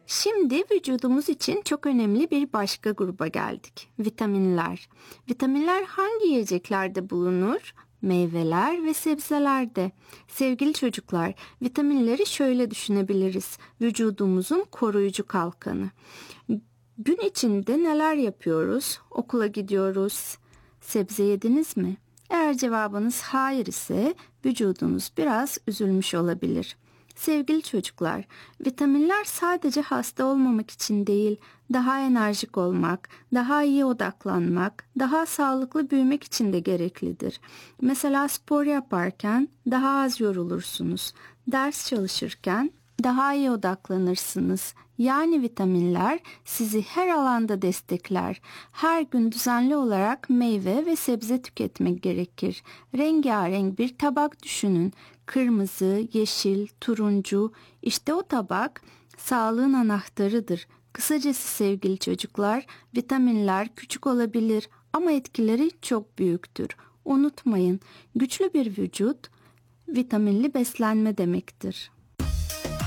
Şimdi vücudumuz için çok önemli bir başka gruba geldik. Vitaminler. Vitaminler hangi yiyeceklerde bulunur? Meyveler ve sebzelerde. Sevgili çocuklar, vitaminleri şöyle düşünebiliriz. Vücudumuzun koruyucu kalkanı. Gün içinde neler yapıyoruz? Okula gidiyoruz. Sebze yediniz mi? Eğer cevabınız hayır ise vücudunuz biraz üzülmüş olabilir. Sevgili çocuklar, vitaminler sadece hasta olmamak için değil, daha enerjik olmak, daha iyi odaklanmak, daha sağlıklı büyümek için de gereklidir. Mesela spor yaparken daha az yorulursunuz. Ders çalışırken daha iyi odaklanırsınız. Yani vitaminler sizi her alanda destekler. Her gün düzenli olarak meyve ve sebze tüketmek gerekir. Rengarenk bir tabak düşünün. Kırmızı, yeşil, turuncu. İşte o tabak sağlığın anahtarıdır. Kısacası sevgili çocuklar, vitaminler küçük olabilir ama etkileri çok büyüktür. Unutmayın, güçlü bir vücut vitaminli beslenme demektir.